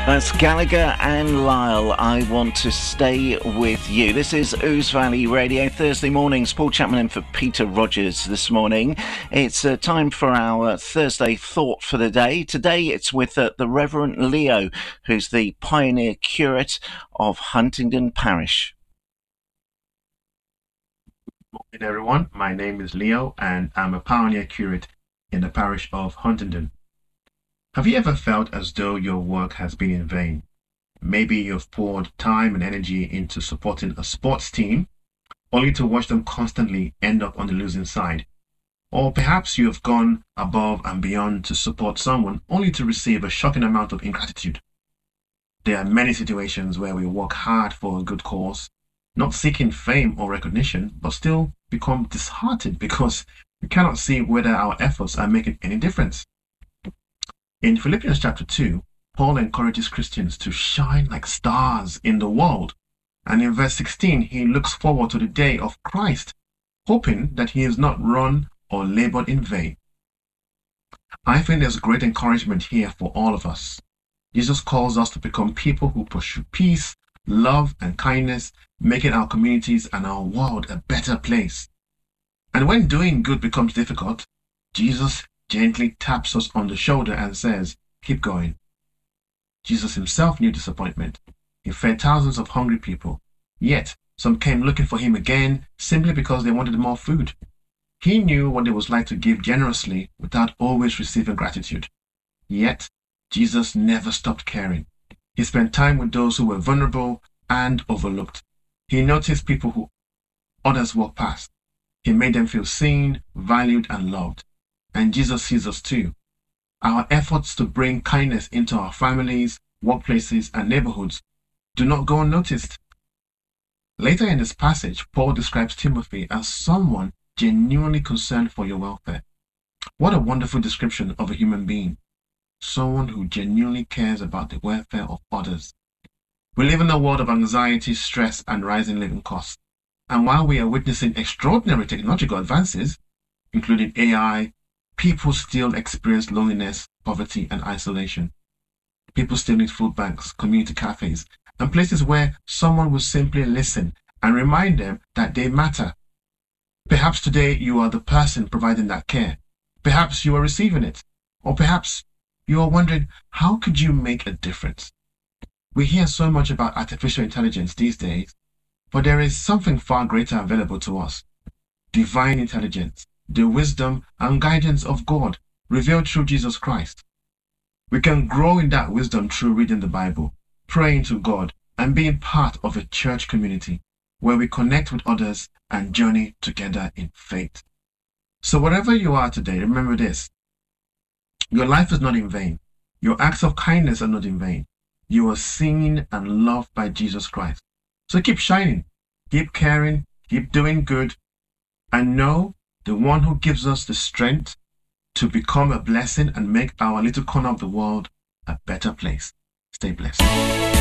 That's Gallagher and Lyle. I want to stay with you. This is Ouse Valley Radio, Thursday mornings. Paul Chapman in for Peter Rogers this morning. It's time for our Thursday thought for the day. Today it's with the Reverend Leo, who's the pioneer curate of Huntingdon Parish. Good morning, everyone. My name is Leo, and I'm a pioneer curate in the parish of Huntingdon. Have you ever felt as though your work has been in vain? Maybe you've poured time and energy into supporting a sports team, only to watch them constantly end up on the losing side. Or perhaps you have gone above and beyond to support someone, only to receive a shocking amount of ingratitude. There are many situations where we work hard for a good cause, not seeking fame or recognition, but still become disheartened because we cannot see whether our efforts are making any difference. In Philippians chapter 2, Paul encourages Christians to shine like stars in the world. And in verse 16, he looks forward to the day of Christ, hoping that he is not run or labored in vain. I think there's great encouragement here for all of us. Jesus calls us to become people who pursue peace, love, and kindness, making our communities and our world a better place. And when doing good becomes difficult, Jesus gently taps us on the shoulder and says, "Keep going." Jesus himself knew disappointment. He fed thousands of hungry people, yet some came looking for him again simply because they wanted more food. He knew what it was like to give generously without always receiving gratitude. Yet, Jesus never stopped caring. He spent time with those who were vulnerable and overlooked. He noticed people who others walked past. He made them feel seen, valued, and loved. And Jesus sees us too. Our efforts to bring kindness into our families, workplaces, and neighborhoods do not go unnoticed. Later in this passage, Paul describes Timothy as someone genuinely concerned for your welfare. What a wonderful description of a human being. Someone who genuinely cares about the welfare of others. We live in a world of anxiety, stress, and rising living costs. And while we are witnessing extraordinary technological advances, including AI, people still experience loneliness, poverty, and isolation. People still need food banks, community cafes, and places where someone will simply listen and remind them that they matter. Perhaps today you are the person providing that care. Perhaps you are receiving it. Or perhaps you are wondering, how could you make a difference? We hear so much about artificial intelligence these days, but there is something far greater available to us. Divine intelligence, the wisdom and guidance of God revealed through Jesus Christ. We can grow in that wisdom through reading the Bible, praying to God, and being part of a church community where we connect with others and journey together in faith. So wherever you are today, remember this. Your life is not in vain. Your acts of kindness are not in vain. You are seen and loved by Jesus Christ. So keep shining, keep caring, keep doing good, and know the one who gives us the strength to become a blessing and make our little corner of the world a better place. Stay blessed.